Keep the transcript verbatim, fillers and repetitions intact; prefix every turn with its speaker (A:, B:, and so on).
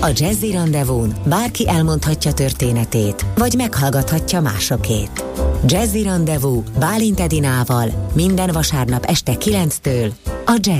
A: A Jazzy Rendezvún bárki elmondhatja történetét, vagy meghallgathatja másokét. Jazzy Rendezvú Bálint Edinával minden vasárnap este kilenctől a Jazz